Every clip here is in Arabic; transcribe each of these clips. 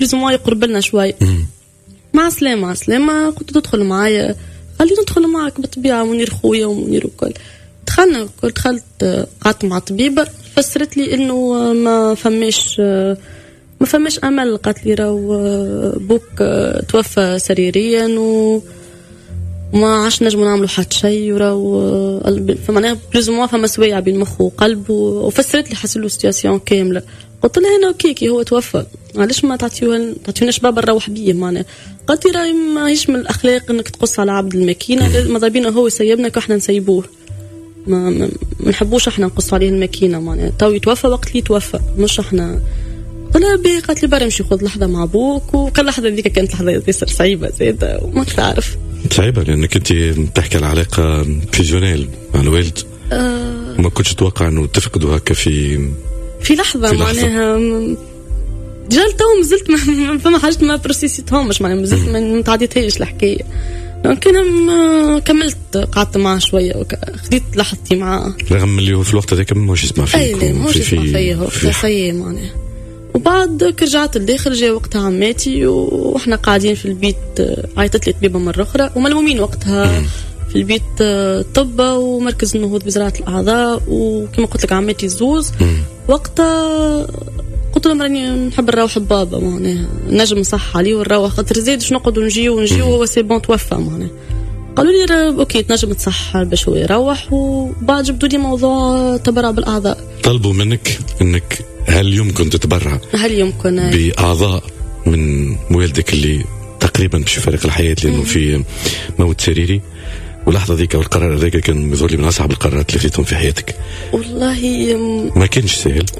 بزموا يقرب لنا شوي. مع سلامة قلت تدخل معايا، قال لي ندخل معك بالطبيعة، منير خويا ومنير وكل. دخلت قعدت مع طبيبة فسرت لي انه ما فماش امل. قالت لي راهو بوك توفى سريريا وما عادش نجمو نعملوا حتى شيء، وراهو فمعناها بلوزموا فما سوايع بين مخه وقلبه، وفسرت لي حصل له سيتياسيون كامله. قلت لها انا اوكي هو توفى علاش ما تعطيوناش بابا نروح بيه معناها. قالت لي راهي ماهيش من الاخلاق انك تقص على عبد الماكينه، ماذا بينا هو يسيبنا كاحنا نسيبوه، ما نحبوش احنا نقص عليه الماكينه معناها، تو يتوفى وقت اللي يتوفى مش احنا. قلت لها بي، قالت لي برا نمشي خذ لحظه مع ابوك. وكل لحظه ذيك كانت لحظه ياسر صعيبه زاده وما تعرف صعيبه لانك انت تحكي على علاقه فيزيونيل مع الوالد وما كنتش تتوقع انه تفقدوا هكا في لحظه معناها. جال تو مازلت ما فما حاجه ما بروسيسيتهمش معناها، مازلت ما تعديتهاش الحكايه. لكن كملت قعدت معه شويه خديت لحظتي معاه، رغم اللي هو في الوقت هذاك ماهوش يسمع فيك. لا ماهوش يسمع فيا هو سيء معناها. وبعد رجعت لداخل جاء وقتها عماتي واحنا قاعدين في البيت، عيطت لي طبيبه مره اخرى وملمومين وقتها في البيت طب ومركز النهوض بزراعه الاعضاء. وكما قلت لك عماتي زوز وقتها قلت لهم راني نحب نروح ببابا معناها، نجم نصح عليه ونروح خاطر زيد شنو نقعدوا نجيو وهو سي بون توفى معناها. قالوا لي اوكي تنجم تصح باش هو يروح. وبعد جبدوا لي موضوع تبرع بالاعضاء، طلبوا منك انك هل يمكن تتبرع باعضاء من والدك اللي تقريبا باش يفارق الحياه لانه في موت سريري. ولحظه ذيك والقرار هذاك كان يظهر لي من اصعب القرارات اللي خذيتهم في حياتك. والله ما كانش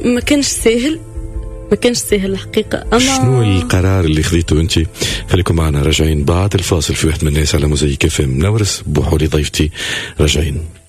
سهل الحقيقة. شنو القرار اللي خذيته انت؟ خليكم معنا راجعين بعد الفاصل في واحد من الناس على موزايك FM. نورس بوحولي ضيفتي راجعين.